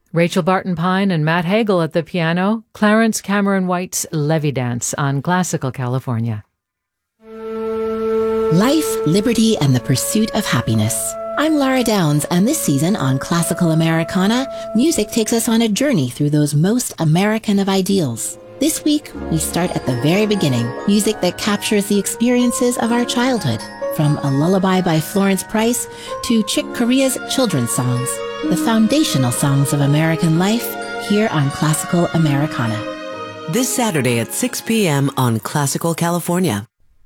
Rachel Barton Pine and Matt Hagel at the piano, Clarence Cameron White's Levy Dance on Classical California. Life, liberty, and the pursuit of happiness. I'm Lara Downs, and this season on Classical Americana, music takes us on a journey through those most American of ideals. This week, we start at the very beginning, music that captures the experiences of our childhood, from A Lullaby by Florence Price to Chick Corea's children's songs, the foundational songs of American life, here on Classical Americana. This Saturday at 6 p.m. on Classical California.